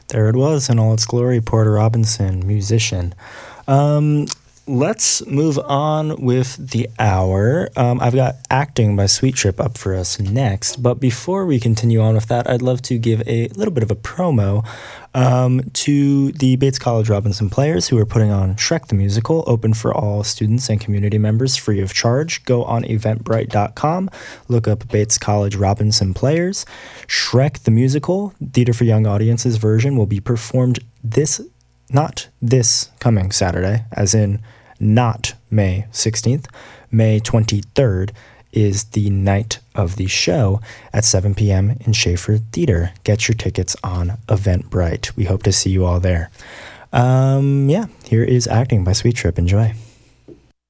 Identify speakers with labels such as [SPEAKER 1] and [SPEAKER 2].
[SPEAKER 1] There it was in all its glory, Porter Robinson, musician. Let's move on with the hour. I've got Acting by Sweet Trip up for us next, but before we continue on with that, I'd love to give a little bit of a promo to the Bates College Robinson Players who are putting on Shrek the Musical, open for all students and community members free of charge. Go on eventbrite.com, look up Bates College Robinson Players. Shrek the Musical, Theater for Young Audiences version, will be performed not this coming Saturday, as in not May 16th. May 23rd is the night of the show at 7 p.m. in Schaefer Theater. Get your tickets on Eventbrite. We hope to see you all there. Here is Acting by Sweet Trip. Enjoy.